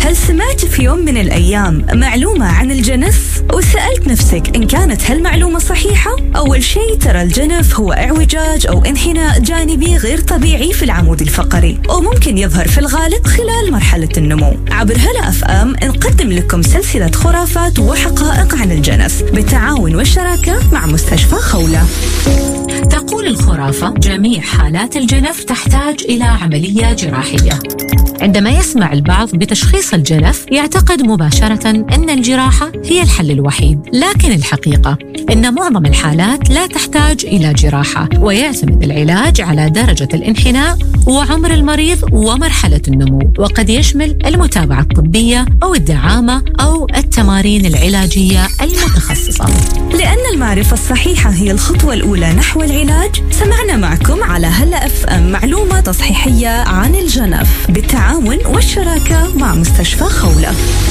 هل سمعت في يوم من الأيام معلومة عن الجنف وسألت نفسك إن كانت هالمعلومة صحيحة؟ أول شيء ترى الجنف هو اعوجاج أو انحناء جانبي غير طبيعي في العمود الفقري، وممكن يظهر في الغالب خلال مرحلة النمو. عبر هلا أفام نقدم لكم سلسلة خرافات وحقائق عن الجنف بالتعاون والشراكة مع مستشفى خولة. تقول الخرافة جميع حالات الجنف تحتاج إلى عملية جراحية. عندما يسمع البعض بتشخيص الجنف يعتقد مباشرة أن الجراحة هي الحل الوحيد، لكن الحقيقة أن معظم الحالات لا تحتاج إلى جراحة، ويعتمد العلاج على درجة الانحناء وعمر المريض ومرحلة النمو، وقد يشمل المتابعة الطبية أو الدعامة أو التمارين العلاجية المتخصصة. لأن المعرفة الصحيحة هي الخطوة الأولى نحو العلاج، سمعنا معكم على هلا أفام معلومة تصحيحية عن الجنف بالتعاون والشراكة مع مستشفى خولة.